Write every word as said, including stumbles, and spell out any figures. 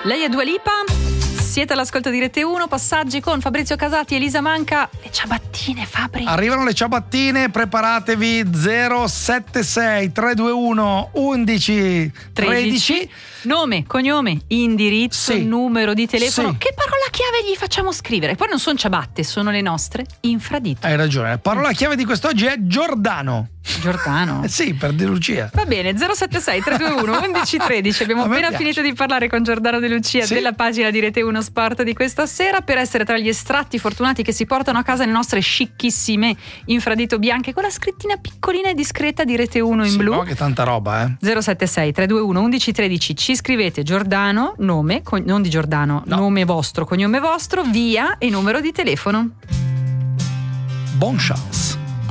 Lei è Dua Lipa, siete all'ascolto di Rete uno, passaggi con Fabrizio Casati, Elisa Manca, le ciabattine Fabri. Arrivano le ciabattine, preparatevi. Zero sette sei tre due uno undici tredici. Nome, cognome, indirizzo, Sì. numero di telefono. Sì. Che parola chiave gli facciamo scrivere? Poi non sono ciabatte, sono le nostre infradito. Hai ragione, la parola chiave di quest'oggi è Giordano. Giordano. Eh sì, per De Lucia. Va bene, zero sette sei tre due uno undici tredici. Abbiamo A me appena piace. finito di parlare con Giordano De Lucia Sì. della pagina di Rete uno Sport di questa sera, per essere tra gli estratti fortunati che si portano a casa le nostre scicchissime infradito bianche con la scrittina piccolina e discreta di Rete uno in Sì, blu. ma che tanta roba, eh. zero sette sei tre due uno undici tredici. Ci scrivete Giordano, nome, co- non di Giordano, No. nome vostro, cognome vostro, via e numero di telefono. Bon chance.